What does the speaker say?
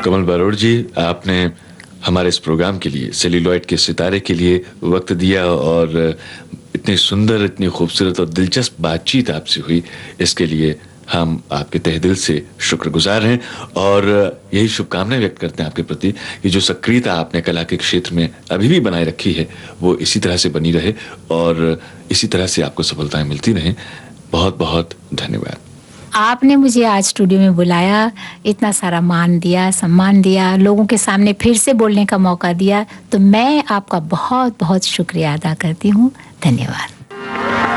कमल बारोड़ जी, आपने हमारे इस प्रोग्राम के लिए, सेल्यूलॉइड के सितारे के लिए वक्त दिया और इतनी सुंदर, इतनी खूबसूरत और दिलचस्प बातचीत आपसे हुई, इसके लिए हम आपके तहे दिल से शुक्रगुजार हैं और यही शुभकामनाएं व्यक्त करते हैं आपके प्रति कि जो सक्रियता आपने कला के क्षेत्र में अभी भी बनाए रखी है वो इसी तरह से बनी रहे और इसी तरह से आपको सफलताएं मिलती रहें। बहुत बहुत धन्यवाद। आपने मुझे आज स्टूडियो में बुलाया, इतना सारा मान दिया, सम्मान दिया, लोगों के सामने फिर से बोलने का मौका दिया, तो मैं आपका बहुत बहुत शुक्रिया अदा करती हूँ। धन्यवाद।